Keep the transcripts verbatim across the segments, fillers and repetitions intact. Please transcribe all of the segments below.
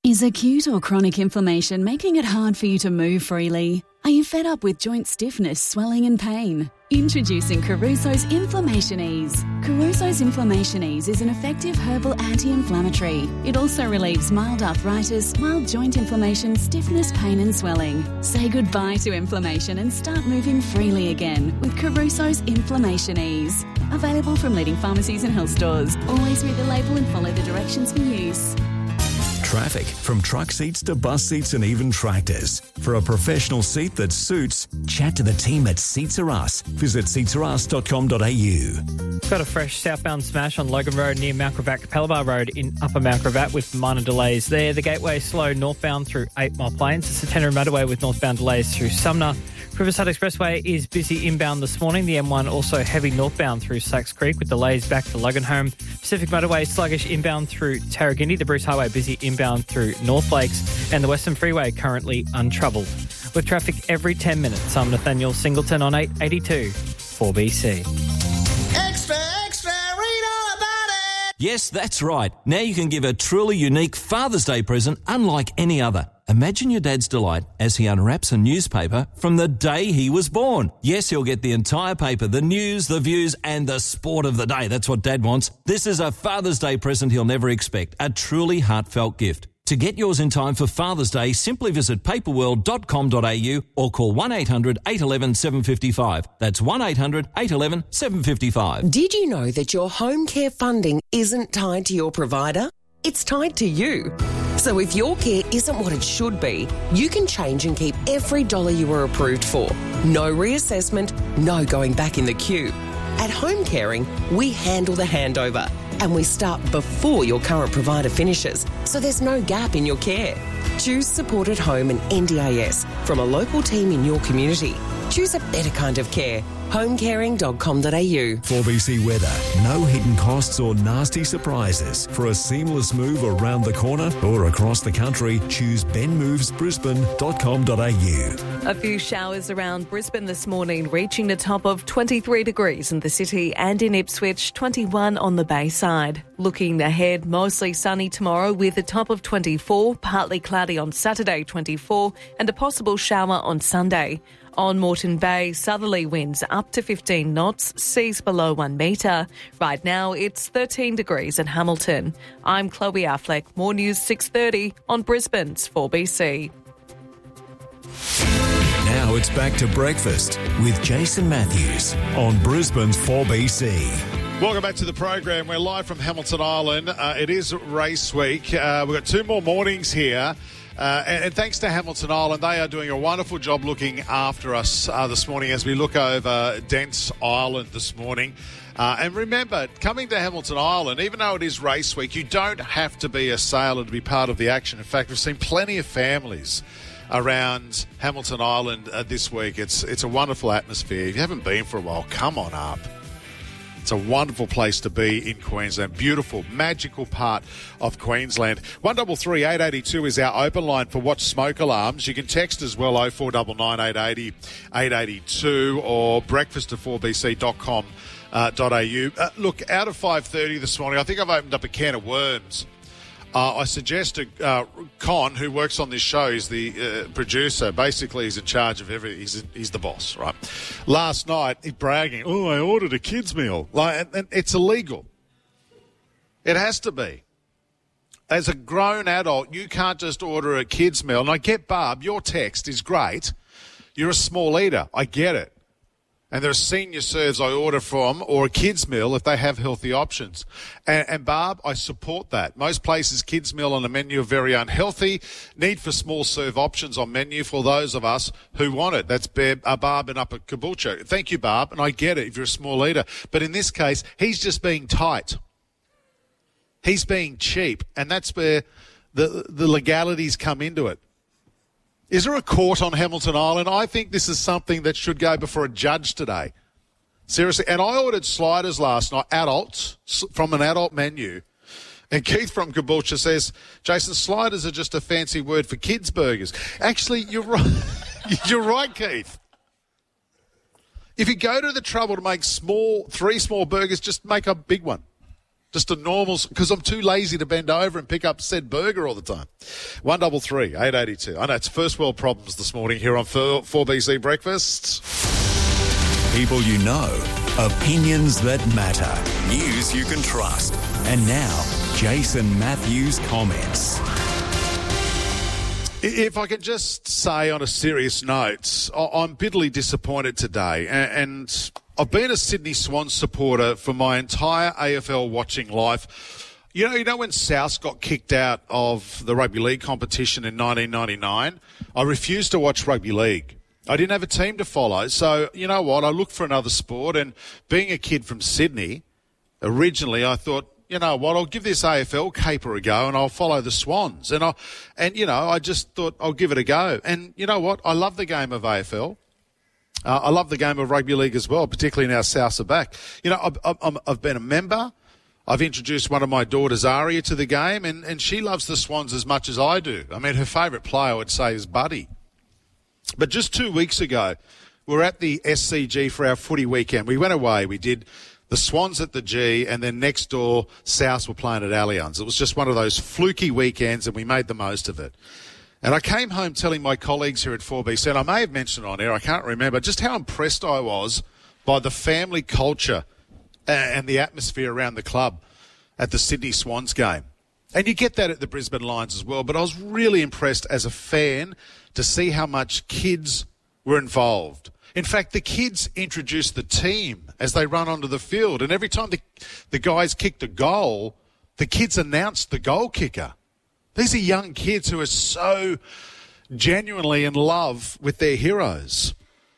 Is acute or chronic inflammation making it hard for you to move freely? Are you fed up with joint stiffness, swelling and pain? Introducing Caruso's Inflammation Ease. Caruso's Inflammation Ease is an effective herbal anti-inflammatory. It also relieves mild arthritis, mild joint inflammation, stiffness, pain and swelling. Say goodbye to inflammation and start moving freely again with Caruso's Inflammation Ease. Available from leading pharmacies and health stores. Always read the label and follow the directions for use. Traffic, from truck seats to bus seats and even tractors. For a professional seat that suits, chat to the team at Seats Are Us. Visit seats are us dot com dot a u. Got a fresh southbound smash on Logan Road near Mount Gravatt, Capelaba Road in Upper Mount Gravatt with minor delays there. The Gateway slow northbound through eight Mile Plains. The Centenary Motorway with northbound delays through Sumner. Riverside Expressway is busy inbound this morning. The M one also heavy northbound through Sacks Creek with delays back to Loganholme. Pacific Motorway sluggish inbound through Tarragindi. The Bruce Highway busy inbound through North Lakes. And the Western Freeway currently untroubled. With traffic every ten minutes, I'm Nathaniel Singleton on eight eighty-two four B C. Extra, extra, read all about it! Yes, that's right. Now you can give a truly unique Father's Day present unlike any other. Imagine your dad's delight as he unwraps a newspaper from the day he was born. Yes, he'll get the entire paper, the news, the views, and the sport of the day. That's what Dad wants. This is a Father's Day present he'll never expect. A truly heartfelt gift. To get yours in time for Father's Day, simply visit paperworld dot com dot a u or call one eight hundred eight one one seven five five. That's one eight hundred eight one one seven five five. Did you know that your home care funding isn't tied to your provider? It's tied to you. So if your care isn't what it should be, you can change and keep every dollar you were approved for. No reassessment, no going back in the queue. At Home Caring, we handle the handover and we start before your current provider finishes, so there's no gap in your care. Choose Support at Home and N D I S from a local team in your community. Choose a better kind of care. home caring dot com dot a u. four B C weather. No hidden costs or nasty surprises. For a seamless move around the corner or across the country, choose ben moves brisbane dot com dot a u. A few showers around Brisbane this morning, reaching the top of twenty-three degrees in the city and in Ipswich, twenty-one on the Bayside. Looking ahead, mostly sunny tomorrow with a top of twenty-four, partly cloudy on Saturday, twenty-four, and a possible shower on Sunday. On Moreton Bay, southerly winds up to fifteen knots, seas below one metre. Right now, it's thirteen degrees in Hamilton. I'm Chloe Affleck, More News six thirty on Brisbane's four B C. Now it's back to breakfast with Jason Matthews on Brisbane's four B C. Welcome back to the program. We're live from Hamilton Island. Uh, it is race week. Uh, we've got two more mornings here. Uh, and, and thanks to Hamilton Island, they are doing a wonderful job looking after us uh, this morning as we look over Dents Island this morning. Uh, and remember, coming to Hamilton Island, even though it is race week, you don't have to be a sailor to be part of the action. In fact, we've seen plenty of families around Hamilton Island uh, this week. It's it's a wonderful atmosphere. If you haven't been for a while, come on up. It's a wonderful place to be in Queensland. Beautiful, magical part of Queensland. one three three eight eight two is our open line for Watch Smoke Alarms. You can text as well, oh four nine nine eight eight oh eight eight two or breakfast at four b c dot com dot a u. Uh, look, out of five thirty this morning, I think I've opened up a can of worms. Uh, I suggest to uh, Con, who works on this show, is the uh, producer. Basically, he's in charge of everything. He's, he's the boss, right? Last night, he's bragging, oh, I ordered a kids' meal. Like, and, and it's illegal. It has to be. As a grown adult, you can't just order a kids' meal. And I get, Barb, your text is great. You're a small eater. I get it. And there are senior serves I order from, or a kids' meal if they have healthy options. And, and Barb, I support that. Most places, kids' meal on the menu are very unhealthy. Need for small serve options on menu for those of us who want it. That's uh, Barb and up at Caboolture. Thank you, Barb, and I get it if you're a small eater. But in this case, he's just being tight. He's being cheap, and that's where the the legalities come into it. Is there a court on Hamilton Island? I think this is something that should go before a judge today. Seriously. And I ordered sliders last night, adults, from an adult menu. And Keith from Caboolture says, Jason, sliders are just a fancy word for kids' burgers. Actually, you're right. You're right, Keith. If you go to the trouble to make small, three small burgers, just make a big one. Just a normal, because I'm too lazy to bend over and pick up said burger all the time. one double three, eight eighty-two. I know it's first world problems this morning here on four B C Breakfast. People you know, opinions that matter, news you can trust. And now, Jason Matthews comments. If I can just say on a serious note, I'm bitterly disappointed today, and I've been a Sydney Swans supporter for my entire A F L watching life. You know, you know when South got kicked out of the rugby league competition in nineteen ninety-nine? I refused to watch rugby league. I didn't have a team to follow, so you know what? I looked for another sport, and being a kid from Sydney, originally I thought, you know what, I'll give this A F L caper a go and I'll follow the Swans. And, I, and you know, I just thought I'll give it a go. And you know what? I love the game of A F L. Uh, I love the game of rugby league as well, particularly now Souths are back. You know, I've, I've, I've been a member. I've introduced one of my daughters, Aria, to the game, and, and she loves the Swans as much as I do. I mean, her favourite player, I would say, is Buddy. But just two weeks ago, we were at the S C G for our footy weekend. We went away. We did the Swans at the G, and then next door, Souths were playing at Allianz. It was just one of those fluky weekends, and we made the most of it. And I came home telling my colleagues here at four B C, and I may have mentioned it on air, I can't remember, just how impressed I was by the family culture and the atmosphere around the club at the Sydney Swans game. And you get that at the Brisbane Lions as well, but I was really impressed as a fan to see how much kids were involved. In fact, the kids introduced the team as they run onto the field, and every time the, the guys kicked a goal, the kids announced the goal kicker. These are young kids who are so genuinely in love with their heroes.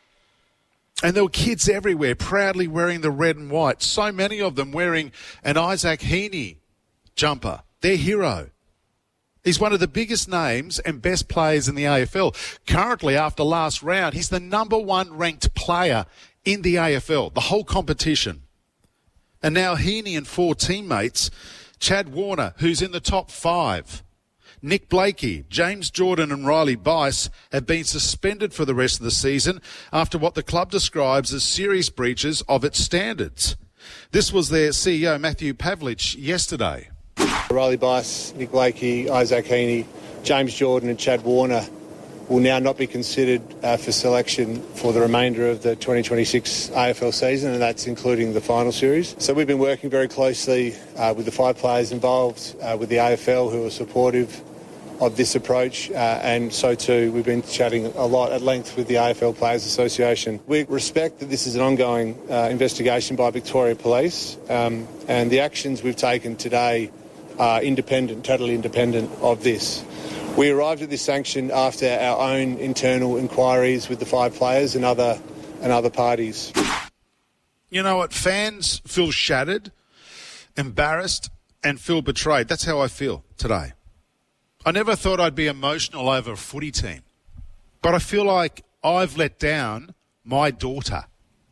And there were kids everywhere proudly wearing the red and white, so many of them wearing an Isaac Heaney jumper, their hero. He's one of the biggest names and best players in the A F L. Currently, after last round, he's the number one ranked player in the A F L, the whole competition. And now Heaney and four teammates, Chad Warner, who's in the top five, Nick Blakey, James Jordan and Riley Bice have been suspended for the rest of the season after what the club describes as serious breaches of its standards. This was their C E O, Matthew Pavlich, yesterday. Riley Bice, Nick Blakey, Isaac Heaney, James Jordan and Chad Warner will now not be considered uh, for selection for the remainder of the twenty twenty-six A F L season, and that's including the final series. So we've been working very closely uh, with the five players involved, uh, with the A F L who are supportive of this approach, uh, and so too we've been chatting a lot at length with the A F L Players Association. We respect that this is an ongoing uh, investigation by Victoria Police, um, and the actions we've taken today are independent, totally independent of this. We arrived at this sanction after our own internal inquiries with the five players and other and other parties. You know what? Fans feel shattered, embarrassed, and feel betrayed. That's how I feel today. I never thought I'd be emotional over a footy team, but I feel like I've let down my daughter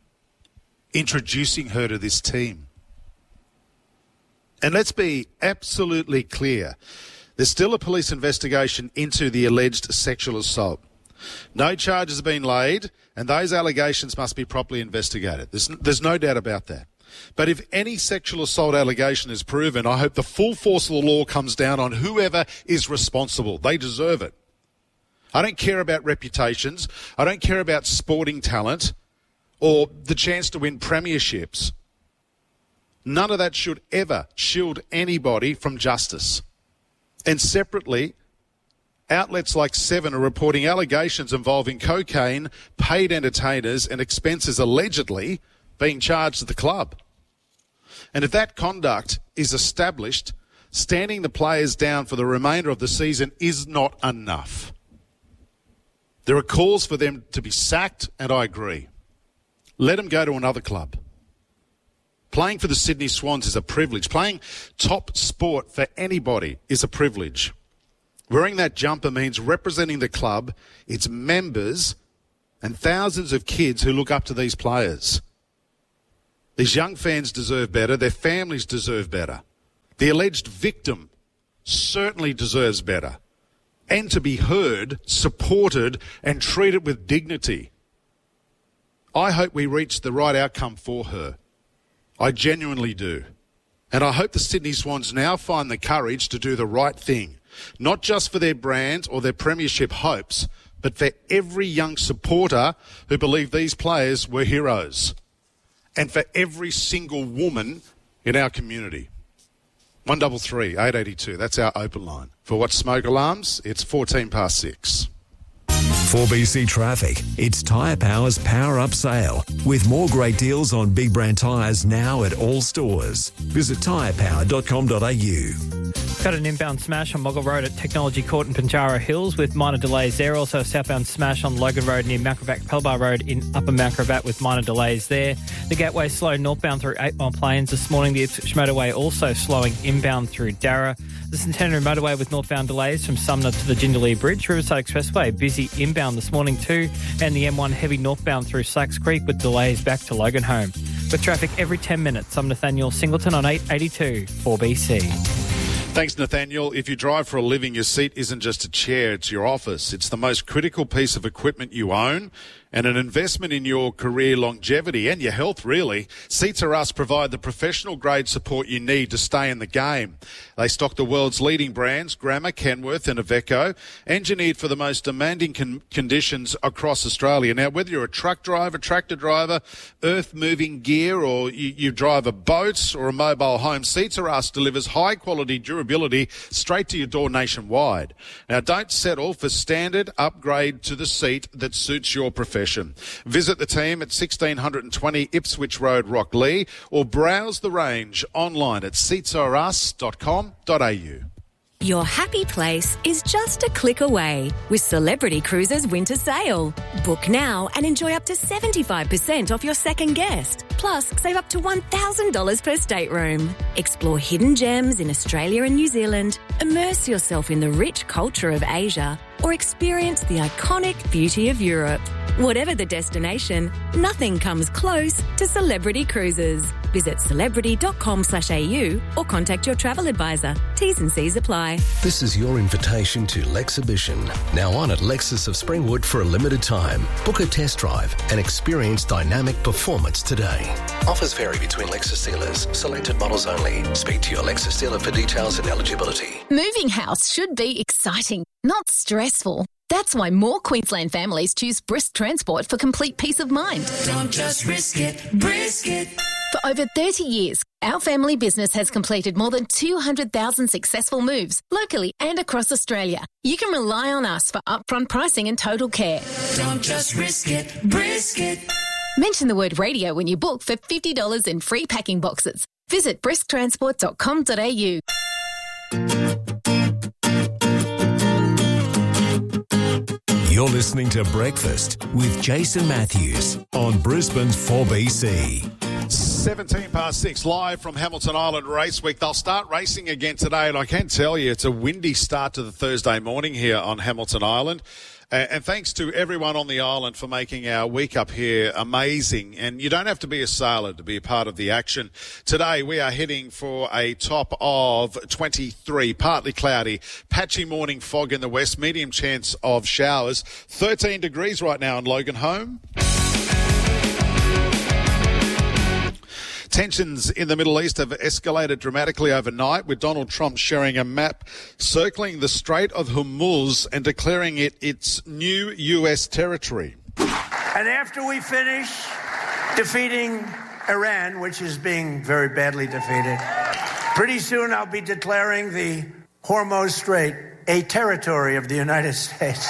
introducing her to this team. And let's be absolutely clear. There's still a police investigation into the alleged sexual assault. No charges have been laid, and those allegations must be properly investigated. There's, there's no doubt about that. But if any sexual assault allegation is proven, I hope the full force of the law comes down on whoever is responsible. They deserve it. I don't care about reputations. I don't care about sporting talent or the chance to win premierships. None of that should ever shield anybody from justice. And separately, outlets like Seven are reporting allegations involving cocaine, paid entertainers and expenses allegedly being charged at the club. And if that conduct is established, standing the players down for the remainder of the season is not enough. There are calls for them to be sacked, and I agree. Let them go to another club. Playing for the Sydney Swans is a privilege. Playing top sport for anybody is a privilege. Wearing that jumper means representing the club, its members, and thousands of kids who look up to these players. These young fans deserve better. Their families deserve better. The alleged victim certainly deserves better. And to be heard, supported, and treated with dignity. I hope we reach the right outcome for her. I genuinely do. And I hope the Sydney Swans now find the courage to do the right thing, not just for their brand or their premiership hopes, but for every young supporter who believed these players were heroes, and for every single woman in our community. one double three, eight eighty-two, that's our open line. For What's Smoke Alarms, it's fourteen past six. four B C Traffic. It's Tyre Power's Power Up Sale, with more great deals on big brand tyres now at all stores. Visit tyre power dot com dot a u. Got an inbound smash on Moggle Road at Technology Court in Pinjarra Hills with minor delays there. Also a southbound smash on Logan Road near Mount Gravatt Pelbar Road in Upper Mount Gravatt with minor delays there. The Gateway slow northbound through Eight Mile Plains this morning. The Ipswich Motorway also slowing inbound through Darra. The Centenary Motorway with northbound delays from Sumner to the Jindalee Bridge. Riverside Expressway busy inbound this morning too. And the M one heavy northbound through Slacks Creek with delays back to Logan Home. With traffic every ten minutes, I'm Nathaniel Singleton on eight eighty-two four B C. Thanks, Nathaniel. If you drive for a living, your seat isn't just a chair, it's your office. It's the most critical piece of equipment you own and an investment in your career longevity and your health, really. Seats R Us provide the professional-grade support you need to stay in the game. They stock the world's leading brands, Grammer, Kenworth and Iveco, engineered for the most demanding con- conditions across Australia. Now, whether you're a truck driver, tractor driver, earth-moving gear, or you, you drive a boat or a mobile home, Seats R Us delivers high-quality durability straight to your door nationwide. Now, don't settle for standard upgrade to the seat that suits your profession. Visit the team at sixteen twenty Ipswich Road, Rocklea, or browse the range online at seats r us dot com dot a u. Your happy place is just a click away with Celebrity Cruises Winter Sale. Book now and enjoy up to seventy-five percent off your second guest. Plus, save up to one thousand dollars per stateroom. Explore hidden gems in Australia and New Zealand, immerse yourself in the rich culture of Asia, or experience the iconic beauty of Europe. Whatever the destination, nothing comes close to Celebrity Cruises. Visit celebrity dot com slash a u or contact your travel advisor. T's and C's apply. This is your invitation to Lexhibition, now on at Lexus of Springwood for a limited time. Book a test drive and experience dynamic performance today. Offers vary between Lexus dealers. Selected models only. Speak to your Lexus dealer for details and eligibility. Moving house should be exciting, not stressful. That's why more Queensland families choose Brisk Transport for complete peace of mind. Don't just risk it, brisk it. For over thirty years, our family business has completed more than two hundred thousand successful moves locally and across Australia. You can rely on us for upfront pricing and total care. Don't just risk it, brisk it. Mention the word radio when you book for fifty dollars in free packing boxes. Visit brisk transport dot com dot a u. You're listening to Breakfast with Jason Matthews on Brisbane's four B C. seventeen past six, live from Hamilton Island Race Week. They'll start racing again today, and I can tell you it's a windy start to the Thursday morning here on Hamilton Island. And thanks to everyone on the island for making our week up here amazing. And you don't have to be a sailor to be a part of the action. Today we are heading for a top of twenty-three, partly cloudy, patchy morning fog in the west, medium chance of showers. thirteen degrees right now in Logan Home. Tensions in the Middle East have escalated dramatically overnight, with Donald Trump sharing a map circling the Strait of Hormuz and declaring it its new U S territory. And after we finish defeating Iran, which is being very badly defeated, pretty soon I'll be declaring the Hormuz Strait a territory of the United States.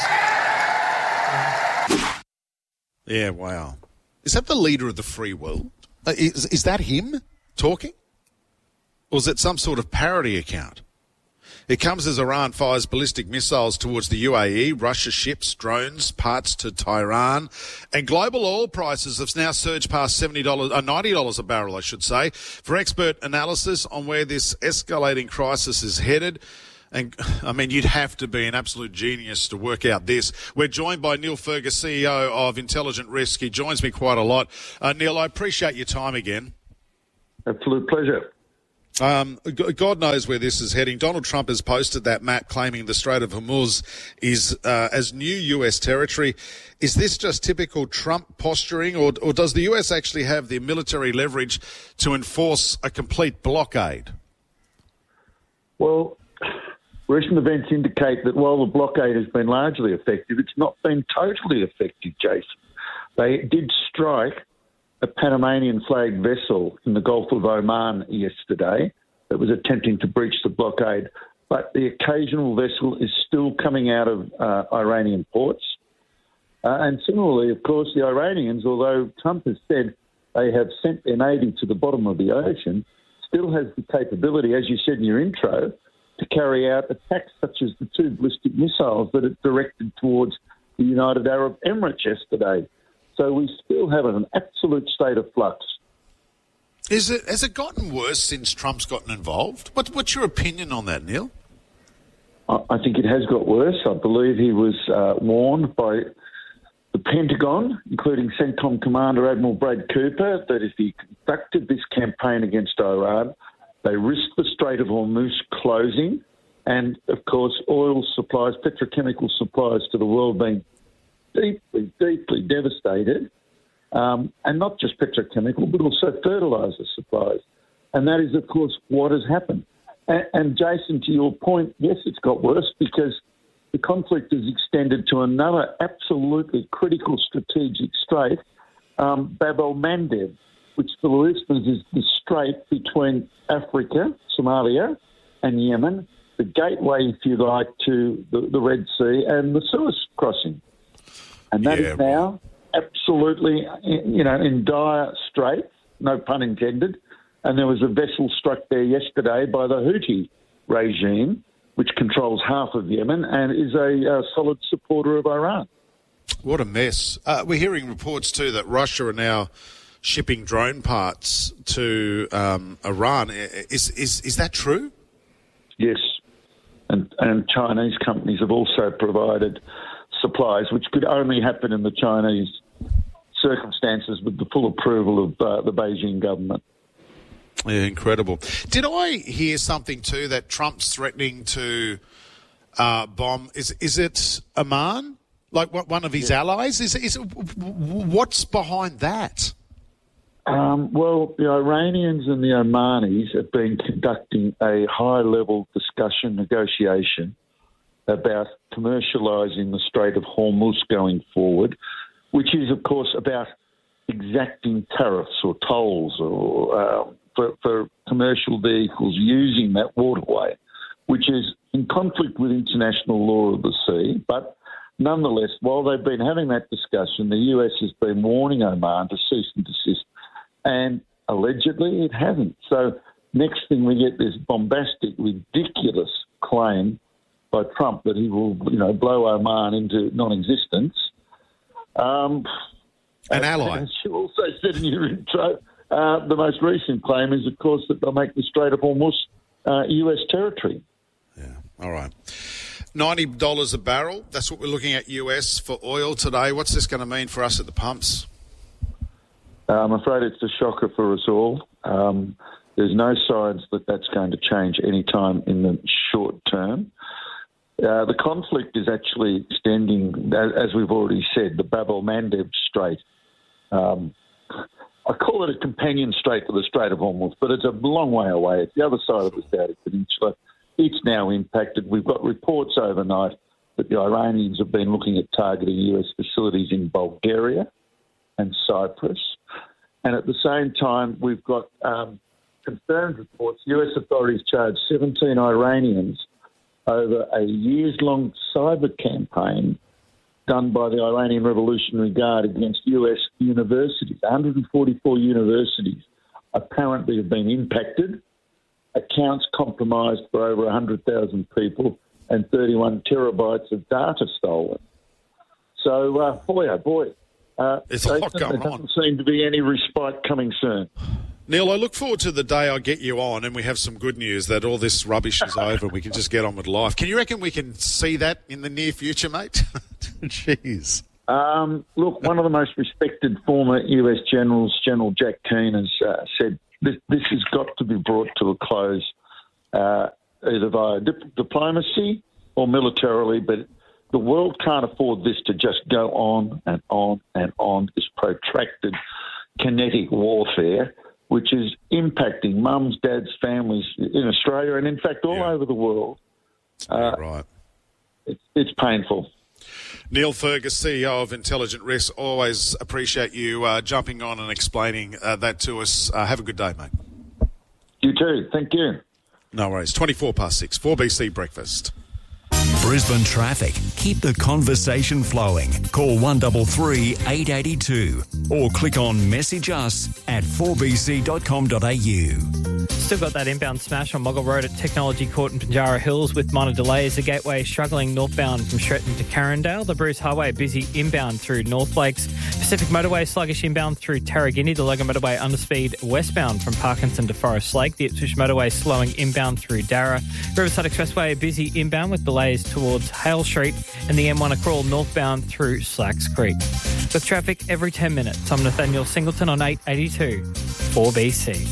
Yeah, wow. Is that the leader of the free world? Uh, is, is that him talking? Or is it some sort of parody account? It comes as Iran fires ballistic missiles towards the U A E, Russia ships drones, parts to Tehran, and global oil prices have now surged past seventy dollars, uh, ninety dollars a barrel, I should say. For expert analysis on where this escalating crisis is headed, and, I mean, you'd have to be an absolute genius to work out this. We're joined by Neil Fergus, C E O of Intelligent Risk. He joins me quite a lot. Uh, Neil, I appreciate your time again. Absolute pleasure. Um, God knows where this is heading. Donald Trump has posted that map claiming the Strait of Hormuz is uh, as new U S territory. Is this just typical Trump posturing, or, or does the U S actually have the military leverage to enforce a complete blockade? Well, recent events indicate that while the blockade has been largely effective, it's not been totally effective, Jason. They did strike a Panamanian flagged vessel in the Gulf of Oman yesterday that was attempting to breach the blockade, but the occasional vessel is still coming out of uh, Iranian ports. Uh, and similarly, of course, the Iranians, although Trump has said they have sent their navy to the bottom of the ocean, still has the capability, as you said in your intro, to carry out attacks such as the two ballistic missiles that it directed towards the United Arab Emirates yesterday. So we still have an absolute state of flux. Is it, has it gotten worse since Trump's gotten involved? What, what's your opinion on that, Neil? I, I think it has got worse. I believe he was uh, warned by the Pentagon, including CENTCOM Commander Admiral Brad Cooper, that if he conducted this campaign against Iran, they risked the Strait of Hormuz closing and, of course, oil supplies, petrochemical supplies to the world being deeply, deeply devastated, um, and not just petrochemical, but also fertiliser supplies. And that is, of course, what has happened. And, and Jason, to your point, yes, it's got worse because the conflict has extended to another absolutely critical strategic strait, um, Bab el-Mandeb, which for the listeners is the strait between Africa, Somalia, and Yemen, the gateway, if you like, to the, the Red Sea and the Suez crossing. And that yeah. is now absolutely, you know, in dire straits, no pun intended. And there was a vessel struck there yesterday by the Houthi regime, which controls half of Yemen and is a uh, solid supporter of Iran. What a mess. Uh, we're hearing reports, too, that Russia are now shipping drone parts to um, Iran. Is, is, is that true? Yes. And, and Chinese companies have also provided supplies, which could only happen in the Chinese circumstances with the full approval of uh, the Beijing government. Yeah, incredible. Did I hear something too that Trump's threatening to uh, bomb? Is is it Oman, like one of his yeah. allies? Is is it, what's behind that? Um, well, the Iranians and the Omanis have been conducting a high-level discussion, negotiation about commercialising the Strait of Hormuz going forward, which is, of course, about exacting tariffs or tolls or uh, for, for commercial vehicles using that waterway, which is in conflict with international law of the sea. But nonetheless, while they've been having that discussion, the U S has been warning Oman to cease and desist, and allegedly it hasn't. So next thing we get this bombastic, ridiculous claim by Trump that he will, you know, blow Oman into non-existence. Um, An ally. As you also said in your intro, uh, the most recent claim is, of course, that they'll make the Strait of Hormuz uh, U S territory. Yeah, all right. ninety dollars a barrel, that's what we're looking at U S for oil today. What's this going to mean for us at the pumps? Uh, I'm afraid it's a shocker for us all. Um, there's no signs that that's going to change any time in the short term. Uh, the conflict is actually extending, as we've already said, the Bab el-Mandeb Strait. Um, I call it a companion strait to the Strait of Hormuz, but it's a long way away. It's the other side of the Saudi Peninsula. It's now impacted. We've got reports overnight that the Iranians have been looking at targeting U S facilities in Bulgaria and Cyprus. And at the same time, we've got um, confirmed reports. U S authorities charged seventeen Iranians over a years-long cyber campaign done by the Iranian Revolutionary Guard against U S universities. one hundred forty-four universities apparently have been impacted, accounts compromised for over one hundred thousand people, and thirty-one terabytes of data stolen. So, uh, boy, oh boy. Uh, There's a lot going there on. doesn't seem to be any respite coming soon. Neil, I look forward to the day I get you on and we have some good news that all this rubbish is over and we can just get on with life. Can you reckon we can see that in the near future, mate? Jeez. Um, look, one of the most respected former U S generals, General Jack Keane, has uh, said this, this has got to be brought to a close, uh, either via dip- diplomacy or militarily, but the world can't afford this to just go on and on and on, this protracted kinetic warfare, which is impacting mums, dads, families in Australia and, in fact, all yeah. over the world. Uh, right. It, it's painful. Neil Fergus, C E O of Intelligent Risk, always appreciate you uh, jumping on and explaining uh, that to us. Uh, have a good day, mate. You too. Thank you. No worries. twenty-four past six, four B C Breakfast. Brisbane traffic. Keep the conversation flowing. Call one three three, eight eight two or click on message us at four b c dot com dot a u. Still got that inbound smash on Moggle Road at Technology Court in Pinjarra Hills with minor delays. The Gateway struggling northbound from Stretton to Carindale. The Bruce Highway busy inbound through North Lakes. Pacific Motorway sluggish inbound through Tarragini. The Logan Motorway underspeed westbound from Parkinson to Forest Lake. The Ipswich Motorway slowing inbound through Darra. Riverside Expressway busy inbound with delays towards Hale Street, and the M one a crawl northbound through Slacks Creek. With traffic every ten minutes, I'm Nathaniel Singleton on eight eighty-two, four B C.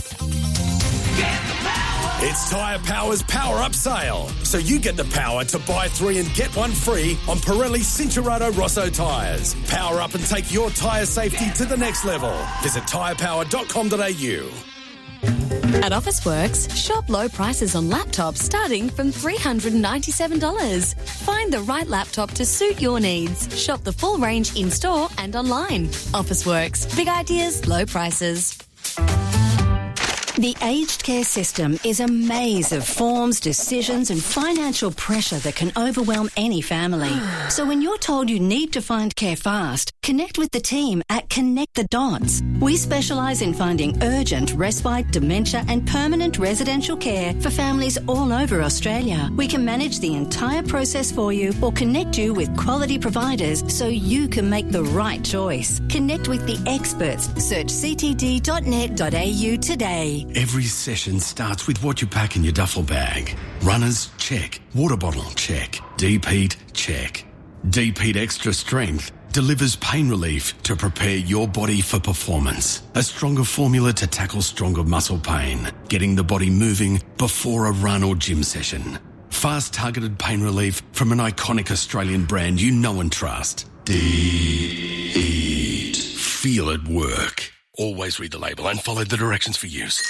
It's Tyre Power's Power Up Sale, so you get the power to buy three and get one free on Pirelli Cincherato Rosso tyres. Power up and take your tyre safety to the next level. Visit tyre power dot com dot a u. At Officeworks, shop low prices on laptops starting from three hundred ninety-seven dollars. Find the right laptop to suit your needs. Shop the full range in-store and online. Officeworks. Big ideas, low prices. The aged care system is a maze of forms, decisions and financial pressure that can overwhelm any family. So when you're told you need to find care fast, connect with the team at Connect the Dots. We specialise in finding urgent, respite, dementia and permanent residential care for families all over Australia. We can manage the entire process for you or connect you with quality providers so you can make the right choice. Connect with the experts. Search c t d dot net dot a u today. Every session starts with what you pack in your duffel bag. Runners, check. Water bottle, check. Deep heat, check. Deep Heat Extra Strength delivers pain relief to prepare your body for performance. A stronger formula to tackle stronger muscle pain, getting the body moving before a run or gym session. Fast targeted pain relief from an iconic Australian brand you know and trust. Deep Heat. Feel it work. Always read the label and follow the directions for use.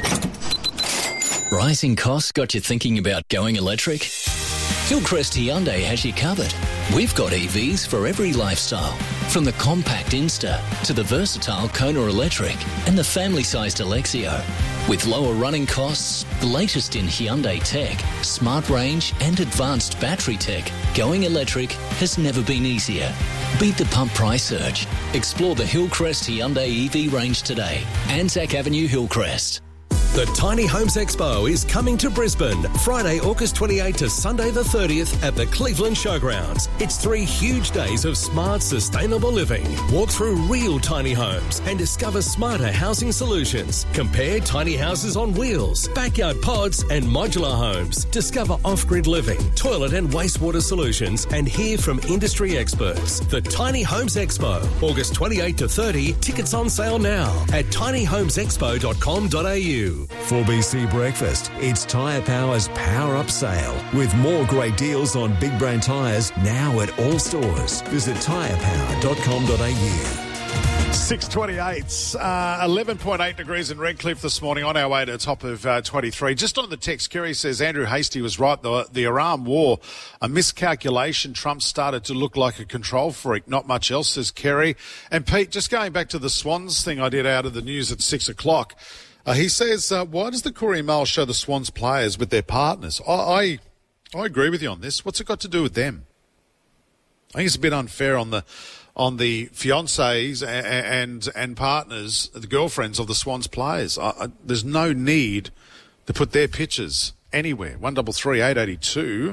Rising costs got you thinking about going electric? Hillcrest Hyundai has you covered. We've got E Vs for every lifestyle, from the compact Insta to the versatile Kona Electric and the family-sized Alexio. With lower running costs, the latest in Hyundai tech, smart range and advanced battery tech, going electric has never been easier. Beat the pump price surge. Explore the Hillcrest Hyundai E V range today. Anzac Avenue, Hillcrest. The Tiny Homes Expo is coming to Brisbane, Friday, August twenty-eighth to Sunday the thirtieth at the Cleveland Showgrounds. It's three huge days of smart, sustainable living. Walk through real tiny homes and discover smarter housing solutions. Compare tiny houses on wheels, backyard pods and modular homes. Discover off-grid living, toilet and wastewater solutions and hear from industry experts. The Tiny Homes Expo, August twenty-eighth to thirtieth. Tickets on sale now at tiny homes expo dot com dot a u. four B C Breakfast. It's Tyre Power's Power Up Sale with more great deals on big brand tyres now at all stores. Visit tyre power dot com dot a u. six twenty-eight, uh, eleven point eight degrees in Redcliffe this morning, on our way to the top of uh, twenty-three. Just on the text, Kerry says Andrew Hastie was right. The, the Iran war, a miscalculation. Trump started to look like a control freak. Not much else, says Kerry. And Pete, just going back to the Swans thing I did out of the news at six o'clock, uh, he says, uh, why does the Courier Mail show the Swans players with their partners? I, I, I agree with you on this. What's it got to do with them? I think it's a bit unfair on the on the fiancés and, and and partners, the girlfriends of the Swans players. I, I, there's no need to put their pictures anywhere. One double three eight eighty two.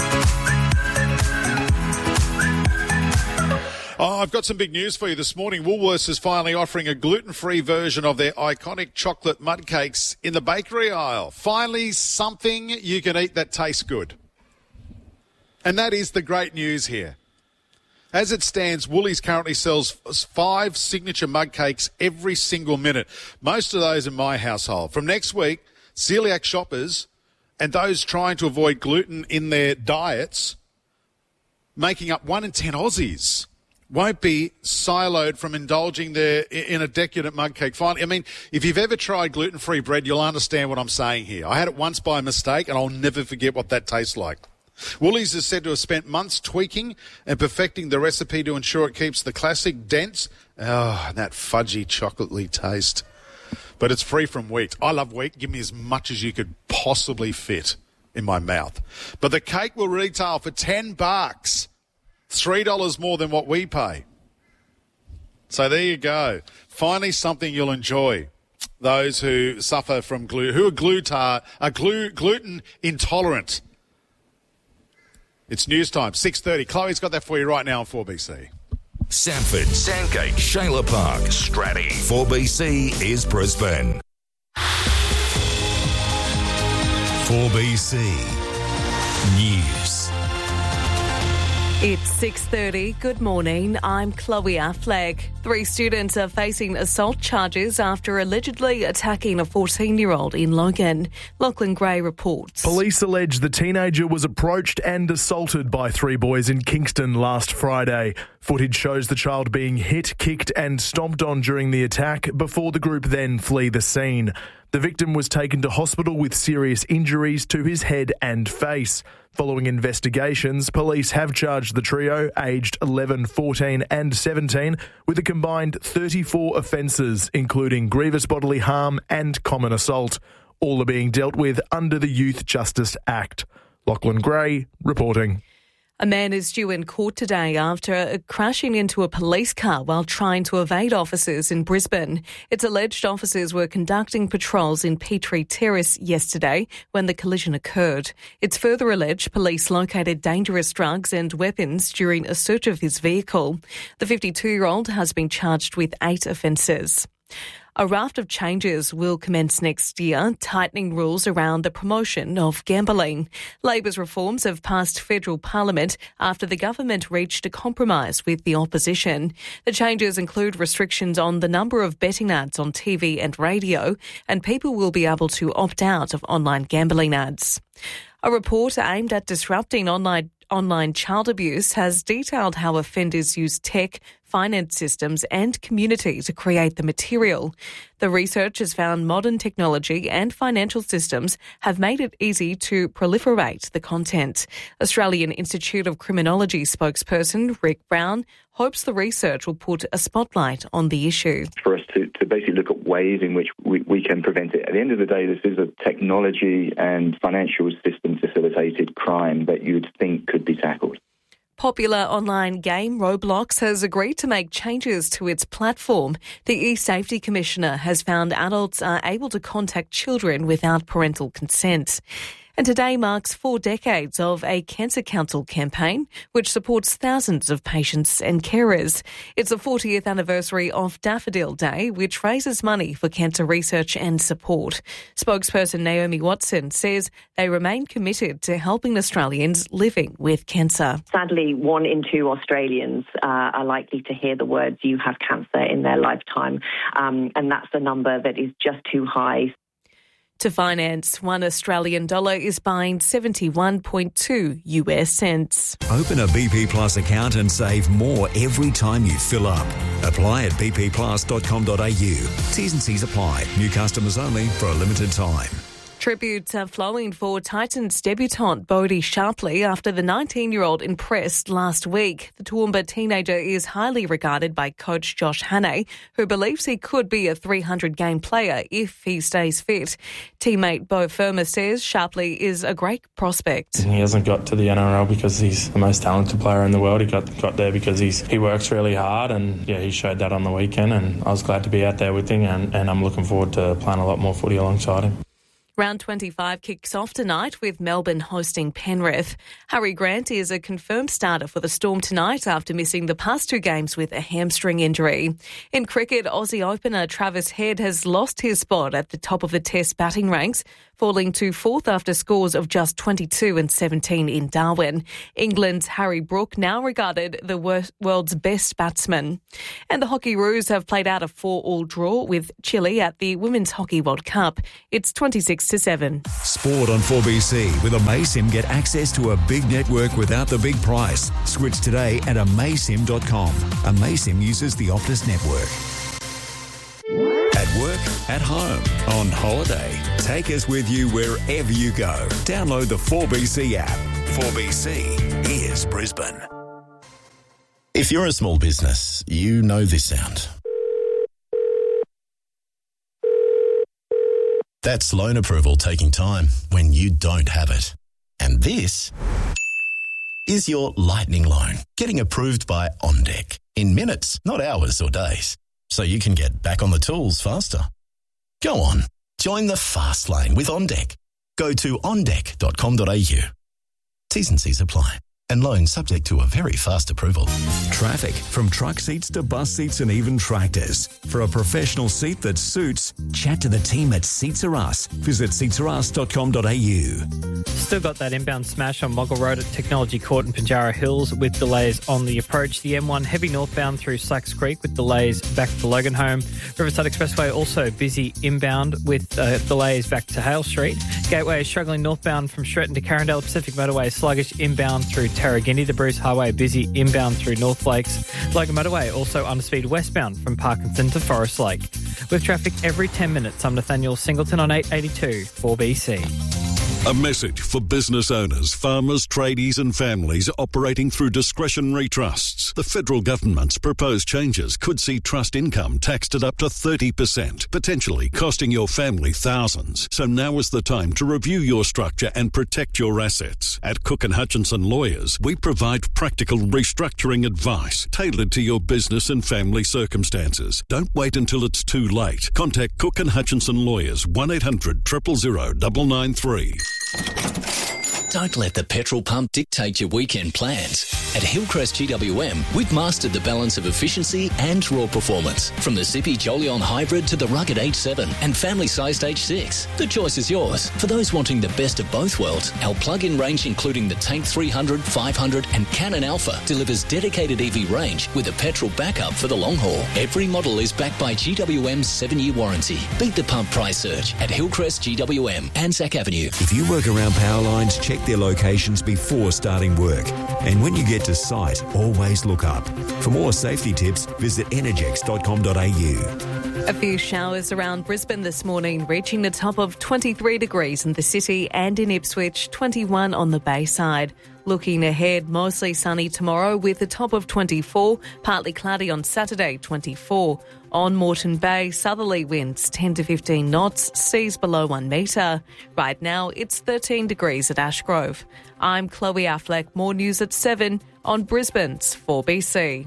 Oh, I've got some big news for you this morning. Woolworths is finally offering a gluten-free version of their iconic chocolate mud cakes in the bakery aisle. Finally, something you can eat that tastes good. And that is the great news here. As it stands, Woolies currently sells five signature mug cakes every single minute. Most of those in my household. From next week, celiac shoppers and those trying to avoid gluten in their diets, making up one in ten Aussies, won't be siloed from indulging their in a decadent mug cake. Finally, I mean, if you've ever tried gluten-free bread, you'll understand what I'm saying here. I had it once by mistake, and I'll never forget what that tastes like. Woolies is said to have spent months tweaking and perfecting the recipe to ensure it keeps the classic dense, oh, and that fudgy chocolatey taste. But it's free from wheat. I love wheat. Give me as much as you could possibly fit in my mouth. But the cake will retail for ten bucks. three dollars more than what we pay. So there you go. Finally something you'll enjoy. Those who suffer from gluten, who are, glutar, are glu- gluten intolerant. It's news time, six thirty. Chloe's got that for you right now on four B C. Sanford, Sandgate, Shayla Park, Stratty. four B C is Brisbane. four B C News. It's six thirty. Good morning. I'm Chloe Affleck. Three students are facing assault charges after allegedly attacking a fourteen-year-old in Logan. Lachlan Gray reports. Police allege the teenager was approached and assaulted by three boys in Kingston last Friday. Footage shows the child being hit, kicked and stomped on during the attack before the group then flee the scene. The victim was taken to hospital with serious injuries to his head and face. Following investigations, police have charged the trio, aged eleven, fourteen and seventeen, with a combined thirty-four offences, including grievous bodily harm and common assault. All are being dealt with under the Youth Justice Act. Lachlan Gray reporting. A man is due in court today after crashing into a police car while trying to evade officers in Brisbane. It's alleged officers were conducting patrols in Petrie Terrace yesterday when the collision occurred. It's further alleged police located dangerous drugs and weapons during a search of his vehicle. The fifty-two-year-old has been charged with eight offences. A raft of changes will commence next year, tightening rules around the promotion of gambling. Labor's reforms have passed federal parliament after the government reached a compromise with the opposition. The changes include restrictions on the number of betting ads on T V and radio, and people will be able to opt out of online gambling ads. A report aimed at disrupting online Online child abuse has detailed how offenders use tech, finance systems and community to create the material. The research has found modern technology and financial systems have made it easy to proliferate the content. Australian Institute of Criminology spokesperson Rick Brown hopes the research will put a spotlight on the issue. For us to, to basically look at ways in which we, we can prevent it. At the end of the day, this is a technology and financial system facilitated crime that you'd think could be tackled. Popular online game Roblox has agreed to make changes to its platform. The e-Safety Commissioner has found adults are able to contact children without parental consent. And today marks four decades of a Cancer Council campaign, which supports thousands of patients and carers. It's the fortieth anniversary of Daffodil Day, which raises money for cancer research and support. Spokesperson Naomi Watson says they remain committed to helping Australians living with cancer. Sadly, one in two Australians uh, are likely to hear the words "you have cancer" in their lifetime, um, and that's a number that is just too high. To finance, one Australian dollar is buying seventy-one point two U S cents. Open a B P Plus account and save more every time you fill up. Apply at b p plus dot com dot a u. T's and C's apply. New customers only for a limited time. Tributes are flowing for Titans debutant Bodie Sharpley after the nineteen-year-old impressed last week. The Toowoomba teenager is highly regarded by coach Josh Hannay, who believes he could be a three hundred game player if he stays fit. Teammate Beau Firma says Sharpley is a great prospect. He hasn't got to the N R L because he's the most talented player in the world. He got got there because he's he works really hard, and yeah, he showed that on the weekend, and I was glad to be out there with him, and, and I'm looking forward to playing a lot more footy alongside him. Round twenty-five kicks off tonight with Melbourne hosting Penrith. Harry Grant is a confirmed starter for the Storm tonight after missing the past two games with a hamstring injury. In cricket, Aussie opener Travis Head has lost his spot at the top of the Test batting ranks, falling to fourth after scores of just twenty-two and seventeen in Darwin. England's Harry Brook now regarded the wor- world's best batsman. And the Hockey Roos have played out a four-all draw with Chile at the Women's Hockey World Cup. It's twenty-six to seven. Sport on four B C. With Amaysim, get access to a big network without the big price. Switch today at amaysim dot com. Amaysim uses the Optus network. At work, at home, on holiday. Take us with you wherever you go. Download the four B C app. four B C is Brisbane. If you're a small business, you know this sound. That's loan approval taking time when you don't have it. And this is your lightning loan getting approved by OnDeck in minutes, not hours or days, so you can get back on the tools faster. Go on, join the fast lane with OnDeck. Go to on deck dot com dot a u. T's and C's apply. And loans subject to a very fast approval. Traffic, from truck seats to bus seats and even tractors. For a professional seat that suits, chat to the team at Seats Are Us. Visit seats are us dot com dot a u. Still got that inbound smash on Moggle Road at Technology Court in Pinjarra Hills with delays on the approach. The M one heavy northbound through Slacks Creek with delays back to Loganholme. Riverside Expressway also busy inbound with uh, delays back to Hale Street. Gateway is struggling northbound from Stretton to Carindale. Pacific Motorway sluggish inbound through Tarragini. The Bruce Highway busy inbound through North Lakes. Logan Motorway also underspeed westbound from Parkinson to Forest Lake. With traffic every ten minutes, I'm Nathaniel Singleton on eight eighty-two four B C. A message for business owners, farmers, tradies and families operating through discretionary trusts. The federal government's proposed changes could see trust income taxed at up to thirty percent, potentially costing your family thousands. So now is the time to review your structure and protect your assets. At Cook and Hutchinson Lawyers, we provide practical restructuring advice tailored to your business and family circumstances. Don't wait until it's too late. Contact Cook and Hutchinson Lawyers, one eight hundred, zero zero zero, nine nine three. Don't let the petrol pump dictate your weekend plans. At Hillcrest G W M, we've mastered the balance of efficiency and raw performance. From the zippy Jolion Hybrid to the rugged H seven and family-sized H six. The choice is yours. For those wanting the best of both worlds, our plug-in range including the Tank three hundred, five hundred and Cannon Alpha delivers dedicated E V range with a petrol backup for the long haul. Every model is backed by G W M's seven-year warranty. Beat the pump price surge at Hillcrest G W M, Anzac Avenue. If you work around power lines, check their locations before starting work. And when you get to site, always look up. For more safety tips, visit energex dot com dot a u. A few showers around Brisbane this morning, reaching the top of twenty-three degrees in the city and in Ipswich, twenty-one on the Bayside. Looking ahead, mostly sunny tomorrow with a top of twenty-four, partly cloudy on Saturday, twenty-four. On Moreton Bay, southerly winds ten to fifteen knots, seas below one metre. Right now, it's thirteen degrees at Ashgrove. I'm Chloe Affleck. More news at seven on Brisbane's four B C.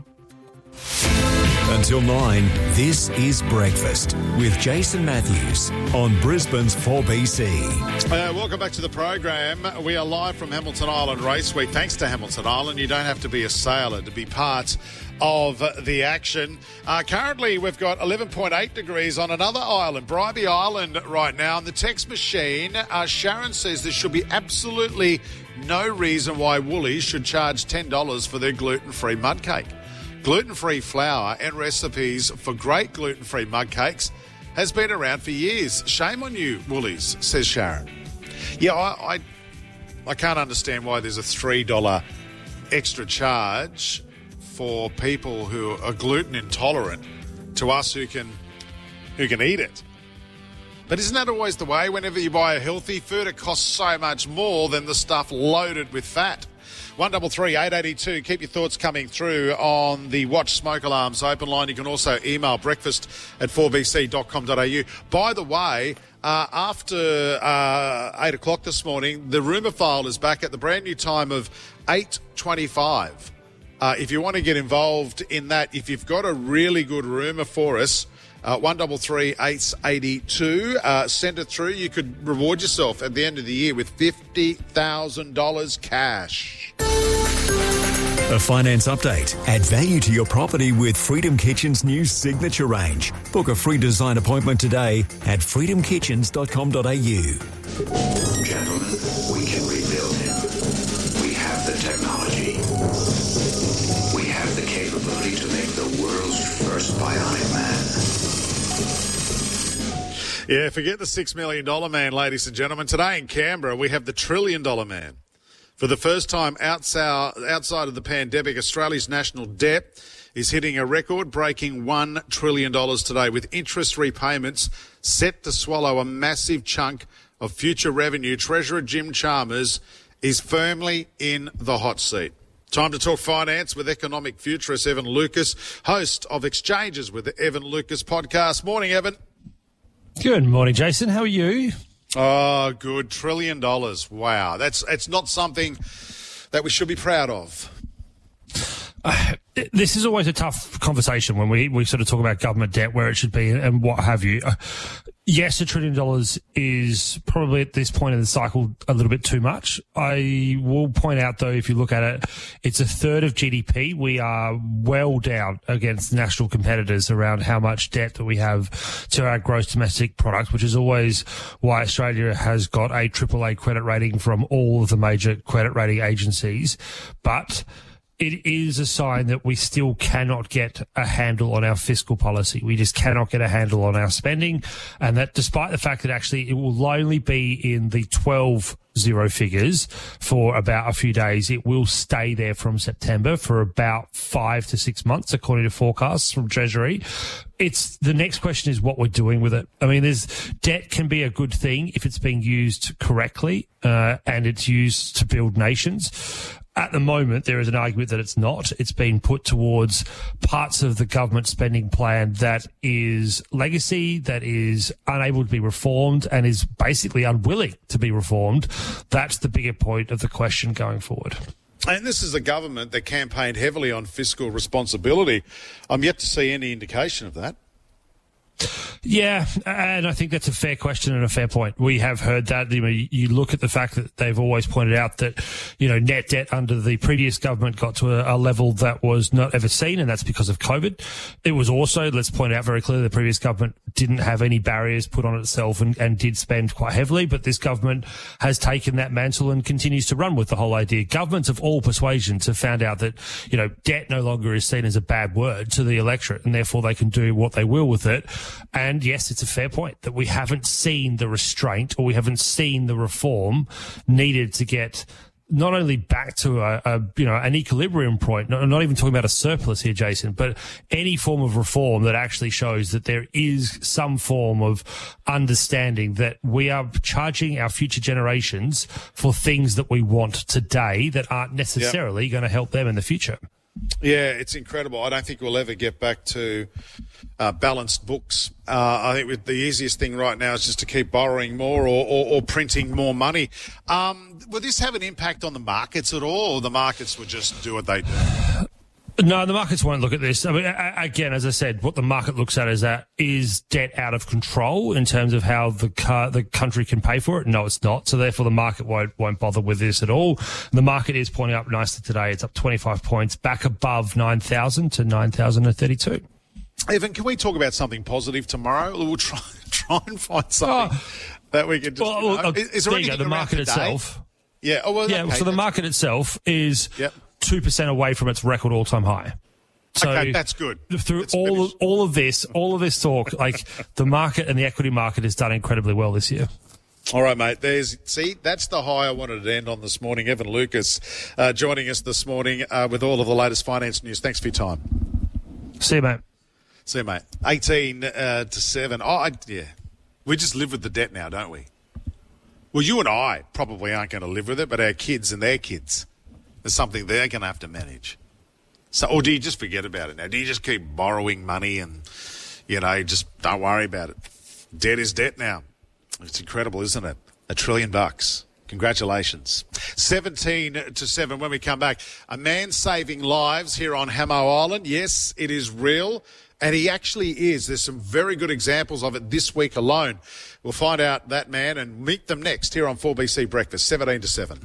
Until nine, this is Breakfast with Jason Matthews on Brisbane's four B C. Uh, welcome back to the program. We are live from Hamilton Island Race Week. Thanks to Hamilton Island, you don't have to be a sailor to be part of the action. Uh, currently, we've got eleven point eight degrees on another island, Bribie Island right now. And the text machine, uh, Sharon says there should be absolutely no reason why Woolies should charge ten dollars for their gluten-free mud cake. Gluten-free flour and recipes for great gluten-free mud cakes has been around for years. Shame on you, Woolies, says Sharon. Yeah, I I, I can't understand why there's a three dollars extra charge for people who are gluten intolerant to us who can who can eat it. But isn't that always the way? Whenever you buy a healthy food, it costs so much more than the stuff loaded with fat. one double three eight eight two. Keep your thoughts coming through on the Watch Smoke Alarms open line. You can also email breakfast at four b c dot com dot a u. By the way, uh, after uh, eight o'clock this morning, the rumour file is back at the brand new time of eight twenty-five. Uh, if you want to get involved in that, if you've got a really good rumour for us, Uh, one double three eight eighty two. Uh, send it through. You could reward yourself at the end of the year with fifty thousand dollars cash. A finance update. Add value to your property with Freedom Kitchen's new signature range. Book a free design appointment today at freedom kitchens dot com dot a u. Gentlemen, we can rebuild him. We have the technology. We have the capability to make the world's first bionic man. Yeah, forget the six million dollars man, ladies and gentlemen. Today in Canberra, we have the trillion dollar man. For the first time outside, outside of the pandemic, Australia's national debt is hitting a record-breaking one trillion dollars today, with interest repayments set to swallow a massive chunk of future revenue. Treasurer Jim Chalmers is firmly in the hot seat. Time to talk finance with economic futurist Evan Lucas, host of Exchanges with the Evan Lucas podcast. Morning, Evan. Good morning, Jason. How are you? Oh, good. Trillion dollars. Wow. That's it's not something that we should be proud of. Uh, this is always a tough conversation when we, we sort of talk about government debt, where it should be and what have you. Uh, yes, a trillion dollars is probably at this point in the cycle a little bit too much. I will point out, though, if you look at it, it's a third of G D P. We are well down against national competitors around how much debt that we have to our gross domestic product, which is always why Australia has got a triple A credit rating from all of the major credit rating agencies. But it is a sign that we still cannot get a handle on our fiscal policy. We just cannot get a handle on our spending. And that despite the fact that actually it will only be in the twelve zero figures for about a few days, it will stay there from September for about five to six months, according to forecasts from Treasury. It's the next question is what we're doing with it. I mean, there's debt can be a good thing if it's being used correctly, uh, and it's used to build nations. At the moment, there is an argument that it's not. It's been put towards parts of the government spending plan that is legacy, that is unable to be reformed, and is basically unwilling to be reformed. That's the bigger point of the question going forward. And this is a government that campaigned heavily on fiscal responsibility. I'm yet to see any indication of that. Yeah, and I think that's a fair question and a fair point. We have heard that. You know, you look at the fact that they've always pointed out that, you know, net debt under the previous government got to a, a level that was not ever seen, and that's because of COVID. It was also, let's point out very clearly, the previous government didn't have any barriers put on itself and, and did spend quite heavily, but this government has taken that mantle and continues to run with the whole idea. Governments of all persuasions have found out that, you know, debt no longer is seen as a bad word to the electorate, and therefore they can do what they will with it. And yes, it's a fair point that we haven't seen the restraint, or we haven't seen the reform needed to get not only back to a, a you know, an equilibrium point, not, not even talking about a surplus here, Jason, but any form of reform that actually shows that there is some form of understanding that we are charging our future generations for things that we want today that aren't necessarily yep. going to help them in the future. Yeah, it's incredible. I don't think we'll ever get back to uh, balanced books. Uh, I think the easiest thing right now is just to keep borrowing more or, or, or printing more money. Um, will this have an impact on the markets at all, or the markets will just do what they do? No, the markets won't look at this. I mean, again, as I said, what the market looks at is that is debt out of control in terms of how the car, the country can pay for it? No, it's not. So therefore, the market won't won't bother with this at all. The market is pointing up nicely today. It's up twenty-five points, back above nine thousand to nine thousand thirty-two. Evan, can we talk about something positive tomorrow? We'll try try and find something oh, that we can just. Well, you know, uh, is, is there, there you go, the market today? itself. Yeah. Oh, well, yeah. okay, so the market itself is. Yep. two percent away from its record all-time high. So okay, that's good. Through it's all of, all of this, all of this talk, like the market and the equity market has done incredibly well this year. All right, mate. There's see, that's the high I wanted to end on this morning. Evan Lucas uh, joining us this morning uh, with all of the latest finance news. Thanks for your time. See you, mate. See you, mate. eighteen uh, to seven. Oh, I, yeah. We just live with the debt now, don't we? Well, you and I probably aren't going to live with it, but our kids and their kids. There's something they're going to have to manage. So, or do you just forget about it now? Do you just keep borrowing money and, you know, just don't worry about it? Debt is debt now. It's incredible, isn't it? A trillion bucks. Congratulations. seventeen to seven when we come back. A man saving lives here on Hamo Island. Yes, it is real. And he actually is. There's some very good examples of it this week alone. We'll find out that man and meet them next here on four B C Breakfast, seventeen to seven.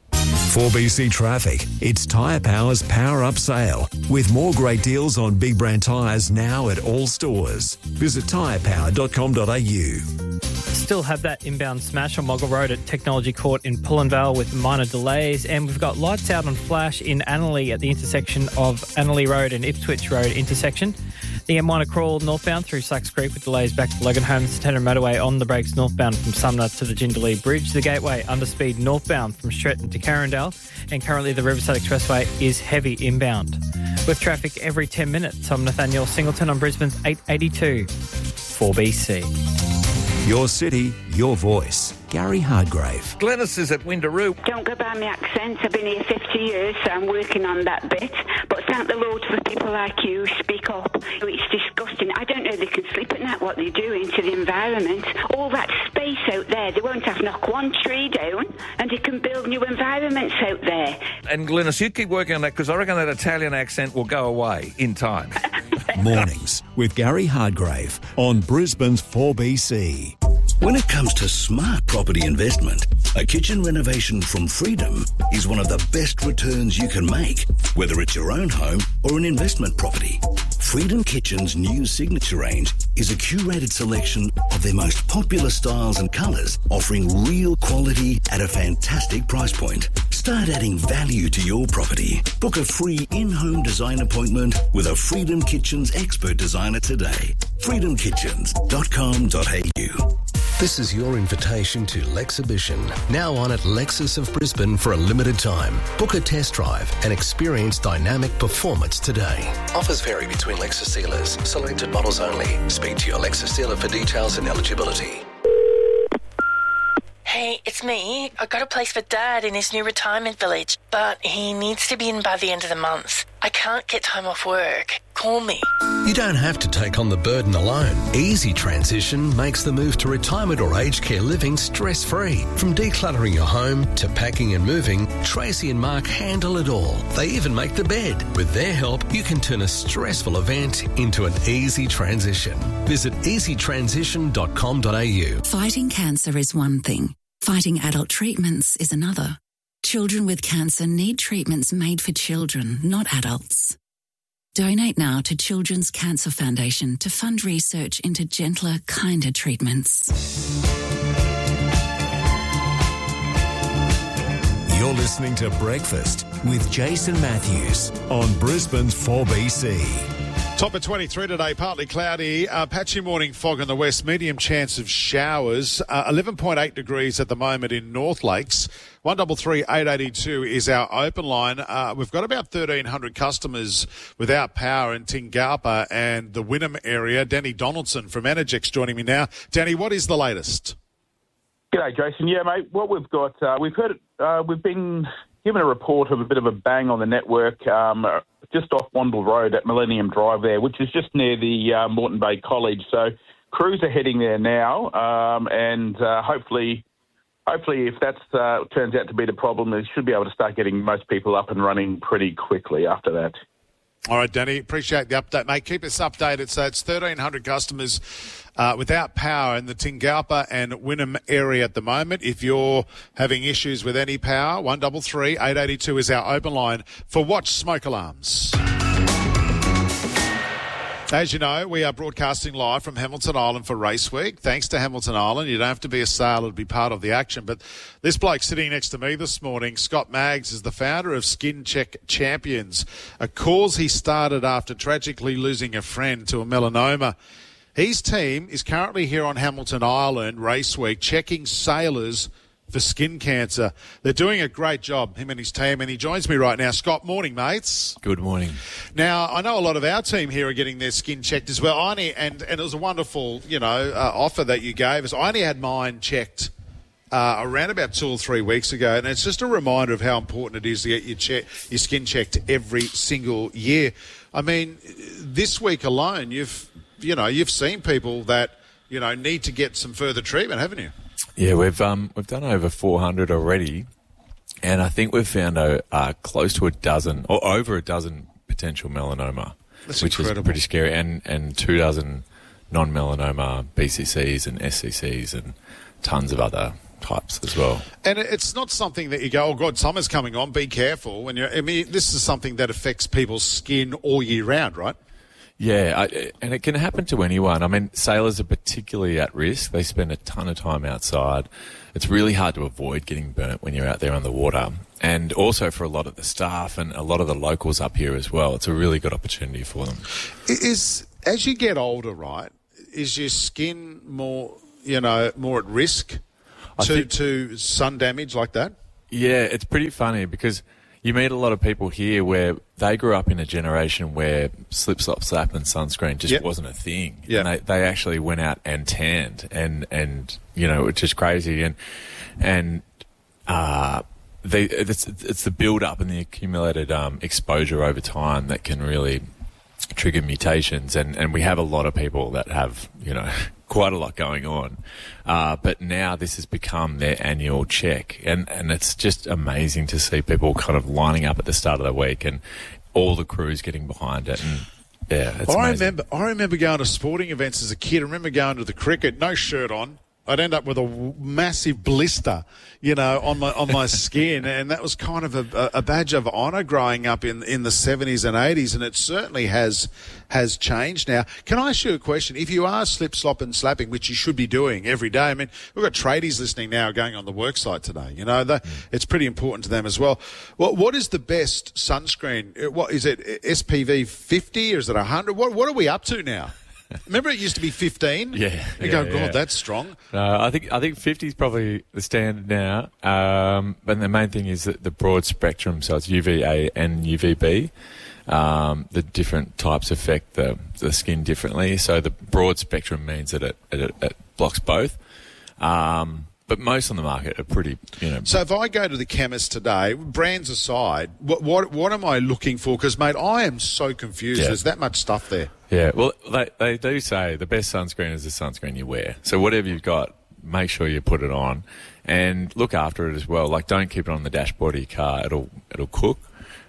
four B C Traffic. It's Tyre Power's Power Up Sale with more great deals on big brand tyres now at all stores. Visit tyre power dot com dot a u. Still have that inbound smash on Moggle Road at Technology Court in Pullenvale with minor delays, and we've got lights out on flash in Annerley at the intersection of Annerley Road and Ipswich Road intersection. The M one Crawl northbound through Sacks Creek with delays back to Logan Holmes, Centennial Motorway on the brakes northbound from Sumner to the Jindalee Bridge. The Gateway underspeed northbound from Stretton to Carindale, and currently the Riverside Expressway is heavy inbound. With traffic every ten minutes, I'm Nathaniel Singleton on Brisbane's eight eighty-two four B C. Your city, your voice. Gary Hardgrave. Glennis is at Windaroo. Don't go by my accent. I've been here fifty years, so I'm working on that bit. But thank the Lord for people like you who speak up. It's disgusting. I don't know they can sleep at night, what they do into the environment. All that space out there, they won't have knock one tree down, and they can build new environments out there. And Glennis, you keep working on that, because I reckon that Italian accent will go away in time. Mornings with Gary Hardgrave on Brisbane's four B C. When it comes to smart property investment, a kitchen renovation from Freedom is one of the best returns you can make, whether it's your own home or an investment property. Freedom Kitchen's new signature range is a curated selection of their most popular styles and colours, offering real quality at a fantastic price point. Start adding value to your property. Book a free in-home design appointment with a Freedom Kitchens expert designer today. freedom kitchens dot com dot a u. This is your invitation to Lexhibition, now on at Lexus of Brisbane for a limited time. Book a test drive and experience dynamic performance today. Offers vary between Lexus dealers. Selected models only. Speak to your Lexus dealer for details and eligibility. Hey, it's me. I got a place for Dad in his new retirement village, but he needs to be in by the end of the month. I can't get time off work. Call me. You don't have to take on the burden alone. Easy Transition makes the move to retirement or aged care living stress-free. From decluttering your home to packing and moving, Tracy and Mark handle it all. They even make the bed. With their help, you can turn a stressful event into an easy transition. Visit easy transition dot com dot a u. Fighting cancer is one thing. Fighting adult treatments is another. Children with cancer need treatments made for children, not adults. Donate now to Children's Cancer Foundation to fund research into gentler, kinder treatments. You're listening to Breakfast with Jason Matthews on Brisbane's four B C. Top of twenty-three today, partly cloudy, uh, patchy morning fog in the west, medium chance of showers, uh, eleven point eight degrees at the moment in North Lakes. one three three, eight eight two is our open line. Uh, we've got about thirteen hundred customers without power in Tingalpa and the Wynnum area. Danny Donaldson from Energex joining me now. Danny, what is the latest? G'day, Jason. Yeah, mate, what we've got, uh, we've heard, uh, we've been given a report of a bit of a bang on the network um, just off Wandle Road at Millennium Drive there, which is just near the uh, Moreton Bay College. So crews are heading there now, um, and uh, hopefully, hopefully, if that uh, turns out to be the problem, they should be able to start getting most people up and running pretty quickly after that. All right, Danny, appreciate the update, mate. Keep us updated. So it's thirteen hundred customers uh, without power in the Tingalpa and Wynnum area at the moment. If you're having issues with any power, one three three, eight eight two is our open line for Watch Smoke Alarms. As you know, we are broadcasting live from Hamilton Island for Race Week. Thanks to Hamilton Island. You don't have to be a sailor to be part of the action. But this bloke sitting next to me this morning, Scott Maggs, is the founder of Skin Check Champions, a cause he started after tragically losing a friend to a melanoma. His team is currently here on Hamilton Island Race Week checking sailors for skin cancer. They're doing a great job, him and his team, and he joins me right now. Scott, morning, mates. Good morning. Now, I know a lot of our team here are getting their skin checked as well. I only, and, and it was a wonderful, you know, uh, offer that you gave us. I only had mine checked uh, around about two or three weeks ago, and it's just a reminder of how important it is to get your, check, your skin checked every single year. I mean, this week alone, you've, you know, you've seen people that, you know, need to get some further treatment, haven't you? Yeah, we've um we've done over four hundred already, and I think we've found a, uh, close to a dozen or over a dozen potential melanoma. That's which incredible. is pretty scary, and, and two dozen non-melanoma B C Cs and S C Cs and tons of other types as well. And it's not something that you go, oh, God, summer's coming on, be careful. When you're, I mean, this is something that affects people's skin all year round, right? Yeah, I, and it can happen to anyone. I mean, sailors are particularly at risk. They spend a ton of time outside. It's really hard to avoid getting burnt when you're out there on the water. And also for a lot of the staff and a lot of the locals up here as well, it's a really good opportunity for them. Is, as you get older, right, is your skin more, you know, more at risk to, think- to sun damage like that? Yeah, it's pretty funny because you meet a lot of people here where they grew up in a generation where slip, slop, slap and sunscreen just Yep. wasn't a thing. Yep. And they, they actually went out and tanned and, and you know, which is crazy. And, and uh, they, it's, it's the build-up and the accumulated um, exposure over time that can really trigger mutations. And, and we have a lot of people that have, you know, quite a lot going on. Uh, but now this has become their annual check. And, and it's just amazing to see people kind of lining up at the start of the week and all the crews getting behind it. And yeah, it's I amazing. remember, I remember going to sporting events as a kid. I remember going to the cricket, no shirt on. I'd end up with a w- massive blister, you know, on my on my skin, and that was kind of a, a badge of honour growing up in in the seventies and eighties, and it certainly has has changed now. Can I ask you a question? If you are slip, slop, and slapping, which you should be doing every day, I mean, we've got tradies listening now going on the work site today. You know, that it's pretty important to them as well. What what is the best sunscreen? What is it? S P V fifty or is it one hundred? What what are we up to now? Remember, it used to be fifteen. Yeah, You yeah, go, God, yeah. that's strong. Uh, I think I think fifty is probably the standard now. Um, but the main thing is that the broad spectrum, so it's U V A and U V B. Um, the different types affect the the skin differently. So the broad spectrum means that it it, it blocks both. Um, but most on the market are pretty, you know. So if I go to the chemist today, brands aside, what what, what am I looking for? Because, mate, I am so confused. Yeah. There's that much stuff there. Yeah, well, they they do say the best sunscreen is the sunscreen you wear. So whatever you've got, make sure you put it on, and look after it as well. Like, don't keep it on the dashboard of your car; it'll it'll cook.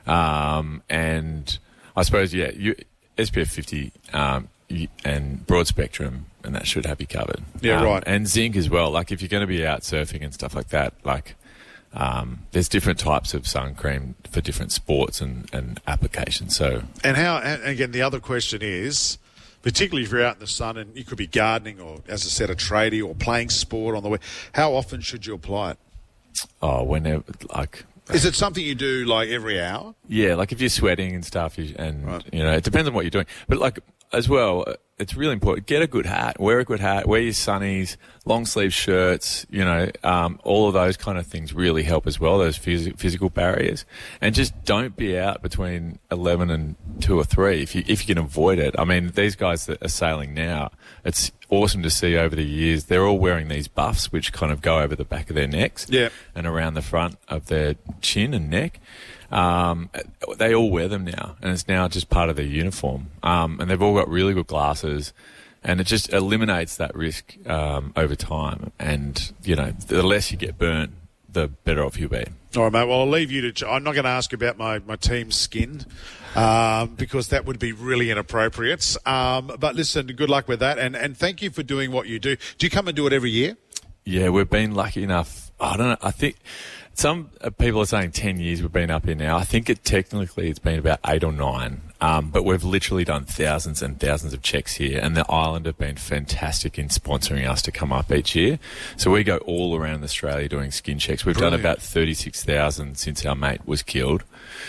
Um, and I suppose, yeah, you, S P F fifty um, you, and broad spectrum, and that should have you covered. Yeah, Um, right. And zinc as well. Like, if you're going to be out surfing and stuff like that, like. Um, there's different types of sun cream for different sports and, and applications. So And how? And again, the other question is, particularly if you're out in the sun and you could be gardening or, as I said, a tradie or playing sport on the way, how often should you apply it? oh, whenever like. Is it something you do like every hour? Yeah, like if you're sweating and stuff, you, and you know, it depends on what you're doing. But like as well, it's really important. Get a good hat. Wear a good hat. Wear your sunnies, long sleeve shirts. You know, um, all of those kind of things really help as well. Those phys- physical barriers, and just don't be out between eleven and two or three if you if you can avoid it. I mean, these guys that are sailing now, it's awesome to see over the years. They're all wearing these buffs, which kind of go over the back of their necks, yeah, and around the front of their chin and neck. Um, they all wear them now, and it's now just part of their uniform. Um, and they've all got really good glasses, and it just eliminates that risk um, over time. And you know, the less you get burnt, the better off you'll be. All right, mate. Well, I'll leave you to. Ch- I'm not going to ask about my, my team's skin um, because that would be really inappropriate. Um, but listen, good luck with that, and and thank you for doing what you do. Do you come and do it every year? Yeah, we've been lucky enough. I don't know. I think some uh, people are saying ten years we've been up here now. I think it technically it's been about eight or nine. Um, but we've literally done thousands and thousands of checks here, and the island have been fantastic in sponsoring us to come up each year. So we go all around Australia doing skin checks. We've Brilliant. done about thirty-six thousand since our mate was killed,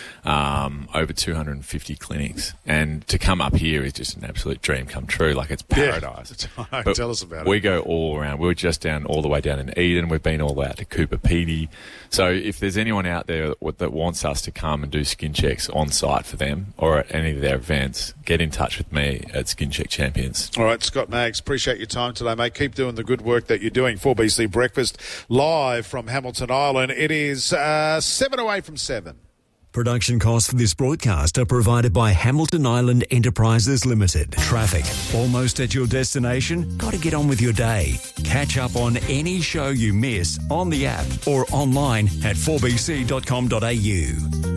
um, over two hundred fifty clinics. And to come up here is just an absolute dream come true. Like, it's paradise. Yeah. But Tell us about we it. go all around. We were just down all the way down in Eden. We've been all the way out to Cooper Pedy. So if there's anyone out there that, that wants us to come and do skin checks on site for them or at any of their events, get in touch with me at Skin Check Champions. All right, Scott Maggs, appreciate your time today, mate. Keep doing the good work that you're doing. four B C Breakfast, live from Hamilton Island. It is uh, seven away from seven. Production costs for this broadcast are provided by Hamilton Island Enterprises Limited. Traffic. Almost at your destination? Got to get on with your day. Catch up on any show you miss on the app or online at four b c dot com dot a u.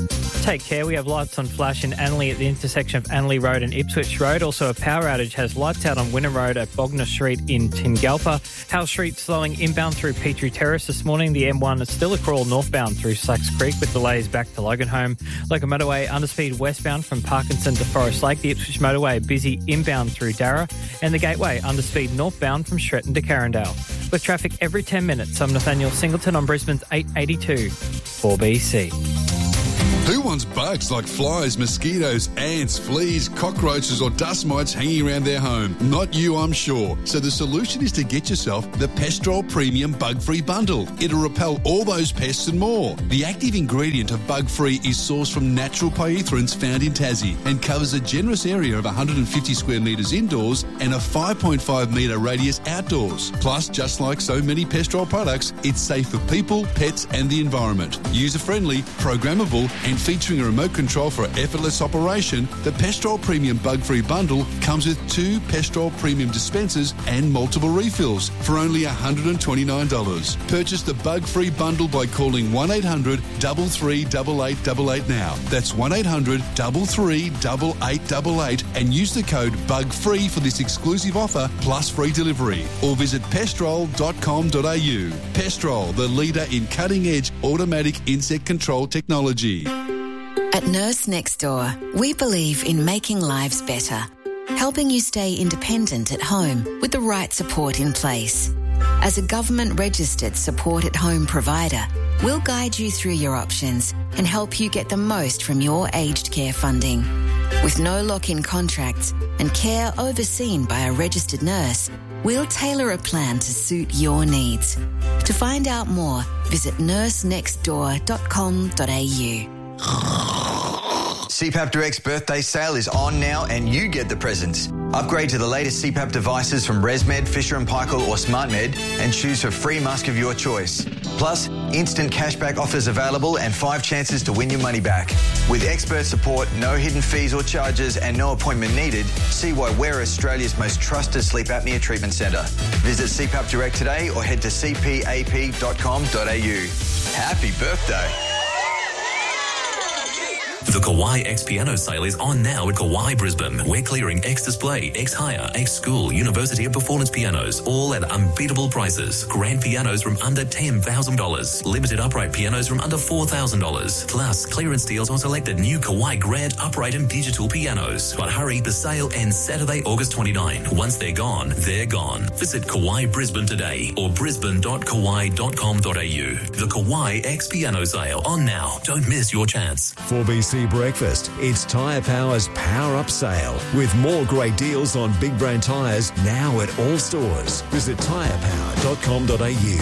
Just take care. We have lights on flash in Anley at the intersection of Anley Road and Ipswich Road. Also, a power outage has lights out on Wynnum Road at Bognor Street in Tingalpa. Howe Street slowing inbound through Petrie Terrace this morning. The M one is still a crawl northbound through Slacks Creek with delays back to Loganholme. Logan Motorway underspeed westbound from Parkinson to Forest Lake. The Ipswich Motorway busy inbound through Darra. And the Gateway underspeed northbound from Stretton to Carindale. With traffic every ten minutes, I'm Nathaniel Singleton on Brisbane's eight eighty-two four B C. Who wants bugs like flies, mosquitoes, ants, fleas, cockroaches or dust mites hanging around their home? Not you, I'm sure. So the solution is to get yourself the Pestrol Premium Bug-Free Bundle. It'll repel all those pests and more. The active ingredient of Bug-Free is sourced from natural pyrethroids found in Tassie and covers a generous area of one hundred fifty square metres indoors and a five point five metre radius outdoors. Plus, just like so many Pestrol products, it's safe for people, pets and the environment. User-friendly, programmable and featuring a remote control for effortless operation, the Pestrol Premium Bug-Free Bundle comes with two Pestrol Premium dispensers and multiple refills for only one hundred twenty-nine dollars. Purchase the Bug-Free Bundle by calling one eight hundred, three three eight eight eight eight now. That's one eight hundred, three three eight eight eight eight and use the code BUGFREE for this exclusive offer plus free delivery. Or visit pestrol dot com dot a u. Pestrol, the leader in cutting-edge automatic insect control technology. At Nurse Next Door, we believe in making lives better, helping you stay independent at home with the right support in place. As a government-registered support-at-home provider, we'll guide you through your options and help you get the most from your aged care funding. With no lock-in contracts and care overseen by a registered nurse, we'll tailor a plan to suit your needs. To find out more, visit nurse next door dot com dot a u. C PAP Direct's birthday sale is on now and you get the presents. Upgrade to the latest C PAP devices from ResMed, Fisher and Paykel or SmartMed and choose for free mask of your choice. Plus, instant cashback offers available and five chances to win your money back. With expert support, no hidden fees or charges and no appointment needed, see why we're Australia's most trusted sleep apnea treatment centre. Visit C PAP Direct today or head to c p a p dot com dot a u. Happy birthday. The Kauai X Piano sale is on now at Kauai Brisbane. We're clearing X Display, X Hire, X School, University of Performance pianos, all at unbeatable prices. Grand pianos from under ten thousand dollars. Limited upright pianos from under four thousand dollars. Plus, clearance deals on selected new Kauai Grand upright and digital pianos. But hurry, the sale ends Saturday, August twenty-ninth. Once they're gone, they're gone. Visit Kauai Brisbane today or brisbane dot kauai dot com dot a u. The Kauai X Piano sale on now. Don't miss your chance. four B C Breakfast. It's Tyre Power's Power Up Sale with more great deals on big brand tyres now at all stores. Visit tyre power dot com dot a u.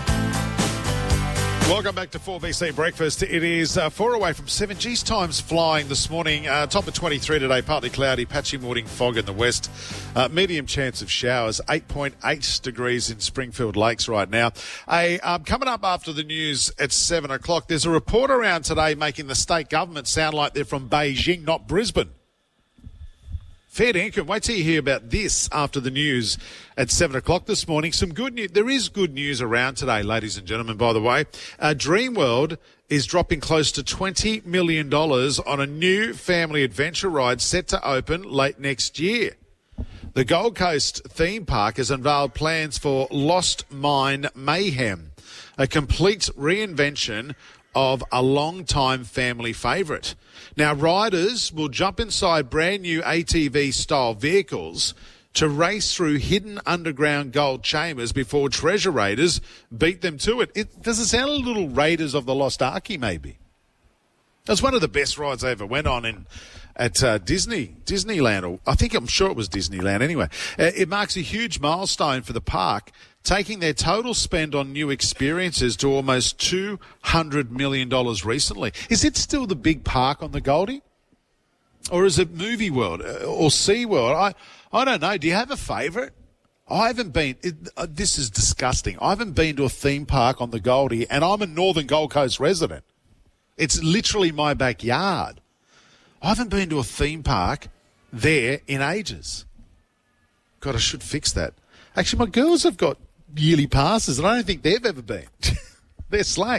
Welcome back to four B C Breakfast. It is uh, four away from seven. Geez, time's flying this morning. Uh, top of twenty-three today, partly cloudy, patchy morning fog in the west. Uh, medium chance of showers, eight point eight degrees in Springfield Lakes right now. A, um, coming up after the news at seven o'clock, there's a report around today making the state government sound like they're from Beijing, not Brisbane. Fair dinkum. Wait till you hear about this after the news at seven o'clock this morning. Some good news. There is good news around today, ladies and gentlemen, by the way. Uh, Dreamworld is dropping close to twenty million dollars on a new family adventure ride set to open late next year. The Gold Coast theme park has unveiled plans for Lost Mine Mayhem, a complete reinvention of a long-time family favourite. Now, riders will jump inside brand new A T V-style vehicles to race through hidden underground gold chambers before treasure raiders beat them to it. it does it sound a little Raiders of the Lost Arky, maybe? That's one of the best rides I ever went on in at uh, Disney, Disneyland. Or I think I'm sure it was Disneyland anyway. Uh, it marks a huge milestone for the park, taking their total spend on new experiences to almost two hundred million dollars recently. Is it still the big park on the Goldie? Or is it Movie World or SeaWorld? I, I don't know. Do you have a favourite? I haven't been, it, uh, this is disgusting. I haven't been to a theme park on the Goldie, and I'm a Northern Gold Coast resident. It's literally my backyard. I haven't been to a theme park there in ages. God, I should fix that. Actually, my girls have got yearly passes, and I don't think they've ever been. They're slack.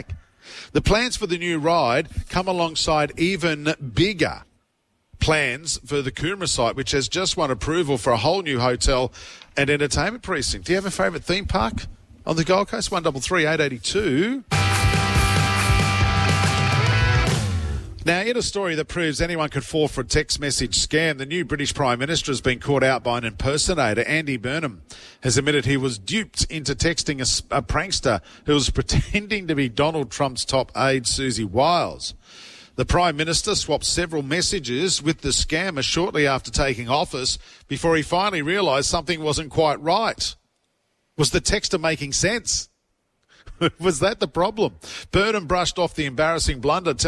The plans for the new ride come alongside even bigger plans for the Coomera site, which has just won approval for a whole new hotel and entertainment precinct. Do you have a favourite theme park on the Gold Coast? one three three, eight eight two. Now, in a story that proves anyone could fall for a text message scam, the new British Prime Minister has been caught out by an impersonator. Andy Burnham has admitted he was duped into texting a, a prankster who was pretending to be Donald Trump's top aide, Susie Wiles. The Prime Minister swapped several messages with the scammer shortly after taking office before he finally realised something wasn't quite right. Was the texter making sense? Was that the problem? Burnham brushed off the embarrassing blunder,